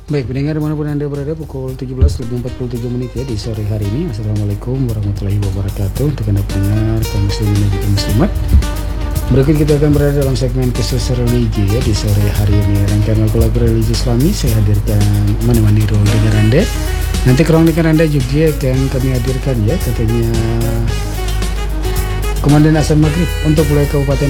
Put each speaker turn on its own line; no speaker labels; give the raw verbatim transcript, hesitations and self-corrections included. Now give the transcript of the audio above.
Baik, pendengar dimanapun Anda berada, pukul tujuh belas lebih empat puluh tujuh menit ya di sore hari ini. Assalamualaikum warahmatullahi wabarakatuh. Untuk Anda pendengar kaum muslimin dan juga muslimat, berikut kita akan berada dalam segmen khusus religi ya di sore hari ini. Rangkaian lagu-lagu religi Islami saya hadirkan menemani ruang dengar Anda. Nanti keroниkan Anda juga akan kami hadirkan ya, katanya Komandan Azan Maghrib untuk wilayah Kabupaten